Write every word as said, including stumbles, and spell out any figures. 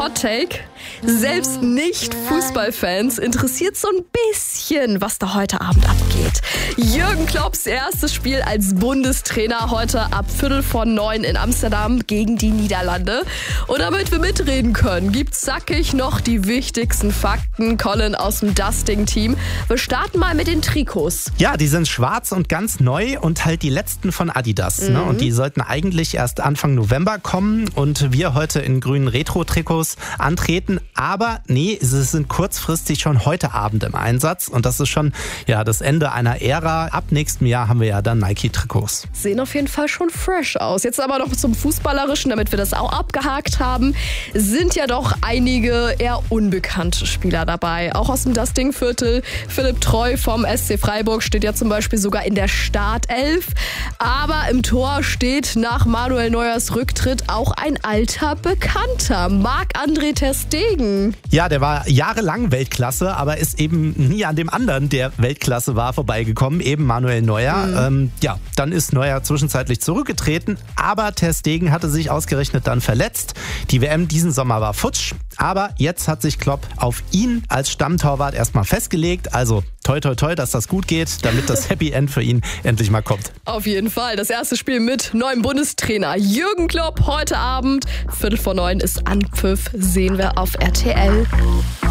Hot Take. Selbst Nicht-Fußballfans interessiert so ein bisschen, was da heute Abend abgeht. Jürgen Klopps erstes Spiel als Bundestrainer heute ab Viertel vor neun in Amsterdam gegen die Niederlande. Und damit wir mitreden können, gibt's zackig noch die wichtigsten Fakten. Colin aus dem Dusting-Team. Wir starten mal mit den Trikots. Ja, die sind schwarz und ganz neu und halt die letzten von Adidas. Mhm. Ne? Und die sollten eigentlich erst Anfang November kommen und wir heute in grünen Retro-Trikots antreten. Aber nee, sie sind kurzfristig schon heute Abend im Einsatz und das ist schon ja das Ende einer Ära. Ab nächstem Jahr haben wir ja dann Nike-Trikots. Sehen auf jeden Fall schon fresh aus. Jetzt aber noch zum Fußballerischen, damit wir das auch abgehakt haben. Sind ja doch einige eher unbekannte Spieler dabei. Auch aus dem Dusting-Viertel. Philipp Treu vom S C Freiburg steht ja zum Beispiel sogar in der Startelf. Aber im Tor steht nach Manuel Neuers Rücktritt auch ein alter Bekannter, Marc-André ter Stegen. Ja, der war jahrelang Weltklasse, aber ist eben nie an dem anderen, der Weltklasse war, vorbeigekommen, eben Manuel Neuer. Mhm. Ähm, ja, dann ist Neuer zwischenzeitlich zurückgetreten, aber ter Stegen hatte sich ausgerechnet dann verletzt. Die W M diesen Sommer war futsch, aber jetzt hat sich Klopp auf ihn als Stammtorwart erstmal festgelegt. Also toi toi toi, dass das gut geht, damit das Happy End für ihn endlich mal kommt. Auf jeden Fall. Das erste Spiel mit neuem Bundestrainer Jürgen Klopp heute Abend. Viertel vor neun ist Anpfiff, sehen wir auf R T L.